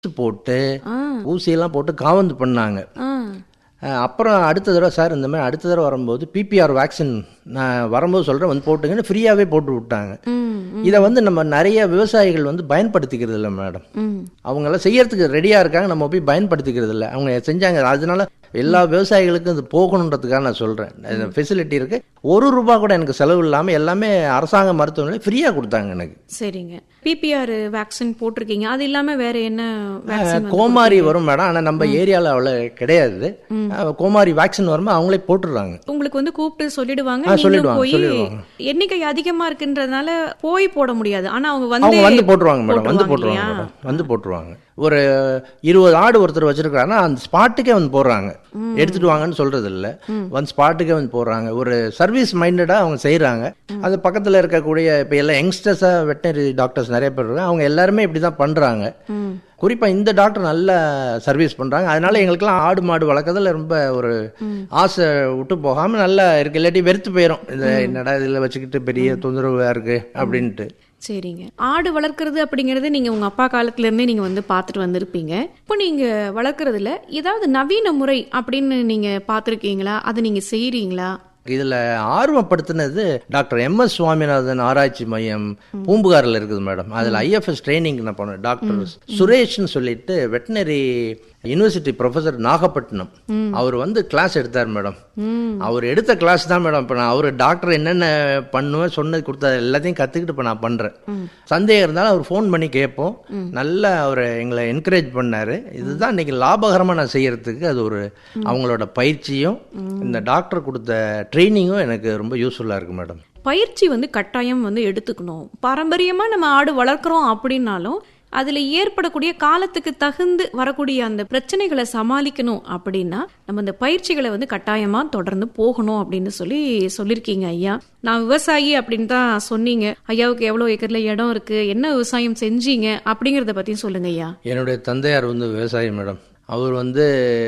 போட்டு ஊசியெல்லாம் போட்டு காவந்து பண்ணாங்க. அப்புறம் அடுத்த தடவை சார் இந்த மாதிரி அடுத்த தடவை வரும்போது பிபிஆர் வேக்சின் நான் வரும்போது சொல்கிறேன் வந்து போட்டுங்கன்னு ஃப்ரீயாகவே போட்டு விட்டாங்க. இதை வந்து நம்ம நிறைய விவசாயிகள் வந்து பயன்படுத்திக்கிறது இல்லை மேடம். அவங்கெல்லாம் செய்யறதுக்கு ரெடியாக இருக்காங்க, நம்ம போய் பயன்படுத்திக்கிறது இல்லை. அவங்க செஞ்சாங்க. அதனால எல்லா விவசாயிகளுக்கும் இது போகணுன்றதுக்காக நான் சொல்கிறேன். ஃபெசிலிட்டி இருக்குது. ₹1 கூட எனக்கு செலவு இல்லாமல் எல்லாமே அரசாங்க மருத்துவமனை ஃப்ரீயாக கொடுத்தாங்க எனக்கு. சரிங்க. பிபிஆர் வேக்சின் போட்டிருக்கீங்க. அது இல்லாமல் வேற என்ன வேக்சின்? கோமாரி வரும் மேடம். ஆனால் நம்ம ஏரியாவில் அவ்வளோ கிடையாது. கோமாரி வேக்சின் வரும்போது அவங்களே போட்டுடுறாங்க. உங்களுக்கு வந்து கூப்பிட்டு சொல்லிடுவாங்க. போய் எண்ணிக்கை அதிகமா இருக்குன்றதுனால போய் போட முடியாது. ஆனா அவங்க வந்து போட்டுருவாங்க மேடம். வந்து போட்டுருவாங்க. ஒரு 20 ஆடு ஒருத்தர் வச்சிருக்காருன்னா அந்த ஸ்பாட்டுக்கே வந்து போடுறாங்க. எடுத்துட்டு வாங்கன்னு சொல்றது இல்ல, வந்து ஸ்பாட்டுக்கே வந்து போடுறாங்க. ஒரு சர்வீஸ் மைண்டடா அவங்க செய்யறாங்க. அது பக்கத்துல இருக்கக்கூடிய இப்ப எல்லாம் யங்ஸ்டர்ஸா வெட்டனரி டாக்டர்ஸ் நிறைய பேர் இருக்காங்க. அவங்க எல்லாருமே இப்படிதான் பண்றாங்க. குறிப்பா இந்த டாக்டர் நல்ல சர்வீஸ் பண்றாங்க. அதனால எங்களுக்கெல்லாம் ஆடு மாடு வளர்க்கறதுல ரொம்ப ஒரு ஆசை விட்டு போகாம நல்லா இருக்கு. இல்லாட்டி வெறுத்து போயிடும். இந்த என்னடா இதுல வச்சுக்கிட்டு பெரிய தொந்தரவா இருக்கு அப்படின்ட்டு. சரிங்க. ஆடு வளர்க்கறது அப்படிங்கறது நீங்க உங்க அப்பா காலத்துல இருந்தே நீங்க வந்து பாத்துட்டு வந்திருப்பீங்க. இப்போ நீங்க வளர்க்கறதுல ஏதாவது நவீன முறை அப்படின்னு நீங்க பாத்திருக்கீங்களா? அதை நீங்க செய்யறீங்களா? இதுல ஆர்வப்படுத்தினது டாக்டர் MS சுவாமிநாதன் ஆராய்ச்சி மையம் பூம்புகாரில் இருக்குது மேடம். அதுல IFS ட்ரைனிங் நான் போனேன். டாக்டர் சுரேஷ்னு சொல்லிட்டு வெட்டினரி யூனிவர்சிட்டி ப்ரொஃபசர் நாகப்பட்டினம். அவர் வந்து கிளாஸ் எடுத்தார் மேடம். அவர் எடுத்த கிளாஸ் தான் மேடம். இப்போ நான் அவர் டாக்டர் என்னென்ன பண்ணுவேன் சொன்னது கொடுத்த எல்லாத்தையும் கற்றுக்கிட்டு இப்போ நான் பண்ணுறேன். சந்தேகம் இருந்தாலும் அவர் ஃபோன் பண்ணி கேட்போம். நல்லா அவர் எங்களை என்கரேஜ் பண்ணார். இதுதான் இன்னைக்கு லாபகரமாக நான் செய்யறதுக்கு அது ஒரு அவங்களோட பயிற்சியும் இந்த டாக்டர் கொடுத்த ட்ரைனிங்கும் எனக்கு ரொம்ப யூஸ்ஃபுல்லாக இருக்குது மேடம். பயிற்சி வந்து கட்டாயம் வந்து எடுத்துக்கணும். பாரம்பரியமாக நம்ம ஆடு வளர்க்குறோம் அப்படின்னாலும் அதில் ஏற்படக்கூடிய காலத்துக்கு தகுந்து வரக்கூடிய அந்த பிரச்சனைகளை சமாளிக்கணும் அப்படின்னா நம்ம இந்த பயிற்சிகளை வந்து கட்டாயமாக தொடர்ந்து போகணும் அப்படின்னு சொல்லியிருக்கீங்க ஐயா. நான் விவசாயி அப்படின்னு தான் சொன்னீங்க. ஐயாவுக்கு எவ்வளோ ஏக்கர்ல இடம் இருக்கு, என்ன விவசாயம் செஞ்சீங்க அப்படிங்கிறத பற்றியும் சொல்லுங்க ஐயா. என்னுடைய தந்தையார் வந்து விவசாயி மேடம். அவர் வந்து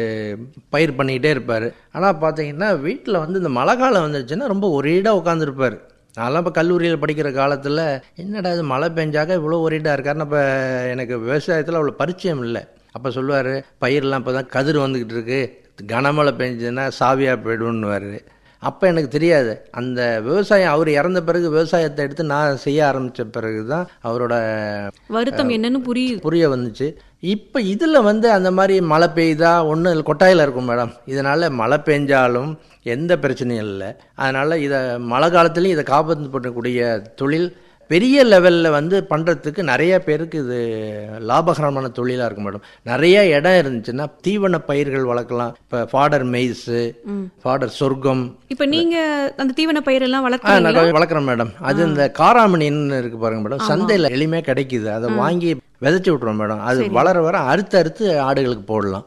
பயிர் பண்ணிக்கிட்டே இருப்பார். ஆனால் பார்த்தீங்கன்னா வீட்டில் வந்து இந்த மழை காலம் வந்துருச்சுன்னா ரொம்ப ஒரேடாக உட்காந்துருப்பார். அதெல்லாம் இப்போ கல்லூரியில் படிக்கிற காலத்தில் என்னடா இது மழை பெஞ்சாக்க இவ்வளோ ஒரேடாக இருக்காருன்னு அப்போ எனக்கு விவசாயத்தில் அவ்வளோ பரிச்சயம் இல்லை. அப்போ சொல்லுவார், பயிரெலாம் இப்போ தான் கதிர் வந்துக்கிட்டு இருக்கு, கனமழை பெஞ்சதுன்னா சாவியாக போய்டுன்னுவார். அப்போ எனக்கு தெரியாது அந்த விவசாயம். அவர் இறந்த பிறகு விவசாயத்தை எடுத்து நான் செய்ய ஆரம்பித்த பிறகு தான் அவரோட வருத்தம் என்னன்னு புரிய வந்துச்சு. இப்போ இதில் வந்து அந்த மாதிரி மழை பெய்தா ஒன்று கொட்டாயில் இருக்கும் மேடம். இதனால் மழை பெஞ்சாலும் எந்த பிரச்சனையும் இல்லை. அதனால் இதை மழை காலத்துலேயும் இதை காப்பாற்று பண்ணக்கூடிய தொழில் பெரிய லெவலில் வந்து பண்ணுறதுக்கு நிறைய பேருக்கு இது லாபகரமான தொழிலாக இருக்கும் மேடம். நிறைய இடம் இருந்துச்சுன்னா தீவன பயிர்கள் வளர்க்கலாம். இப்போ ஃபாடர் மெய்ஸு, ஃபாடர் சொர்க்கம். இப்போ நீங்கள் அந்த தீவன பயிரெல்லாம் வளர்க்குறேன் மேடம். அது இந்த காராமணின்னு இருக்கு பாருங்க மேடம், சந்தையில் எளிமையாக கிடைக்குது. அதை வாங்கி விதைச்சி விட்ருவோம் மேடம். அது வளர வர அறுத்து ஆடுகளுக்கு போடலாம்.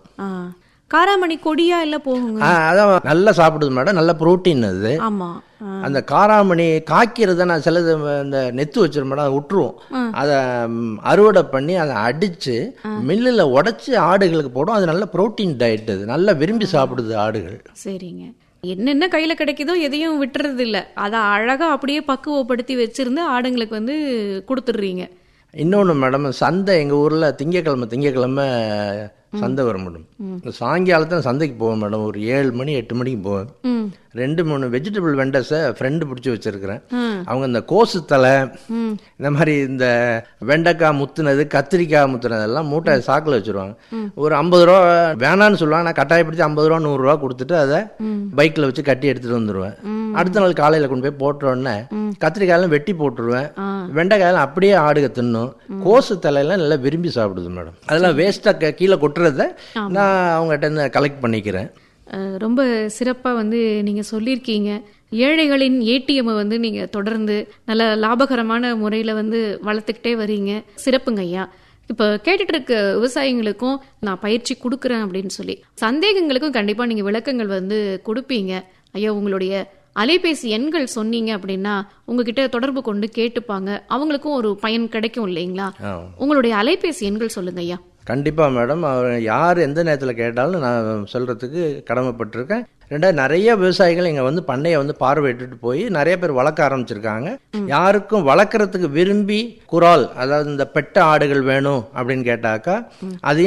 காராமணி கொடியா இல்ல போகுங்க. அதான் நல்லா சாப்பிடுது மேடம். நல்ல புரோட்டீன் அது. ஆமா. அந்த காராமணி காய்க்கிறத நான் சிலது இந்த நெத்து வச்சிருக்கேன் மேடம், அதை விட்டுருவோம். அதை அறுவடை பண்ணி அதை அடிச்சு மில்லில் உடைச்சி ஆடுகளுக்கு போடும். அது நல்ல புரோட்டீன் டயட். அது நல்லா விரும்பி சாப்பிடுது ஆடுகள். சரிங்க. என்னென்ன கையில கிடைக்குதோ எதையும் விட்டுறது இல்லை. அதை அழகா அப்படியே பக்குவப்படுத்தி வச்சிருந்து ஆடுங்களுக்கு வந்து கொடுத்துடுறீங்க. இன்னொன்று மேடம், சந்தை எங்கள் ஊரில் திங்கக்கிழமை சந்தை வரும் மேடம். சாயங்காலத்தில் சந்தைக்கு போவேன் மேடம். ஒரு 7 மணி 8 மணிக்கு போவேன். 2-3 வெஜிடபிள் வெண்டர்ஸை ஃப்ரெண்டு பிடிச்சி வச்சிருக்கிறேன். அவங்க இந்த கோசு தலை, இந்த மாதிரி இந்த வெண்டைக்காய் முத்துனது, கத்திரிக்காய் முத்துனதெல்லாம் மூட்டை சாக்கில் வச்சிருவாங்க. ஒரு 50 ரூபா வேணான்னு சொல்லுவாங்க. நான் கட்டாயப்படுத்தி 50 ரூபா 100 ரூபா கொடுத்துட்டு அதை பைக்கில் வச்சு கட்டி எடுத்துட்டு வந்துடுவேன். அடுத்த நாள் காலையில் கொண்டு போய் போட்டோடனே கத்திரிக்காயெல்லாம் வெட்டி போட்டுருவேன். வெண்டைக்காயெல்லாம் அப்படியே ஆடுக தின்னும். கோசு தலையெல்லாம் நல்லா விரும்பி சாப்பிடுது மேடம். அதெல்லாம் வேஸ்ட்டாக கீழே கொட்டுறத நான் அவங்ககிட்ட கலெக்ட் பண்ணிக்கிறேன். ரொம்ப சிறப்பாக வந்து நீங்கள் சொல்லியிருக்கீங்க. ஏழைகளின் ஏடிஎம்மை வந்து நீங்கள் தொடர்ந்து நல்ல லாபகரமான முறையில் வந்து வளர்த்துக்கிட்டே வரீங்க. சிறப்புங்க ஐயா. இப்போ கேட்டுட்டு இருக்க விவசாயிகளுக்கும் நான் பயிற்சி கொடுக்குறேன் அப்படின்னு சொல்லி சந்தேகங்களுக்கும் கண்டிப்பாக நீங்கள் விளக்கங்கள் வந்து கொடுப்பீங்க ஐயா. உங்களுடைய அலைபேசி எண்கள் சொன்னீங்க அப்படின்னா உங்ககிட்ட தொடர்பு கொண்டு கேட்டுப்பாங்க. அவங்களுக்கும் ஒரு பயன் கிடைக்கும் இல்லைங்களா? உங்களுடைய அலைபேசி எண்கள் சொல்லுங்க ஐயா. கண்டிப்பாக மேடம். அவர் யார் எந்த நேரத்தில் கேட்டாலும் நான் சொல்கிறதுக்கு கடமைப்பட்டிருக்கேன். ரெண்டாவது நிறைய விவசாயிகள் இங்கே வந்து பண்ணையை வந்து பார்வையிட்டுட்டு போய் நிறைய பேர் வளர்க்க ஆரம்பிச்சிருக்காங்க. யாருக்கும் வளர்க்குறதுக்கு விரும்பி குரால், அதாவது இந்த பெட்ட ஆடுகள் வேணும் அப்படின்னு கேட்டாக்கா அதையும்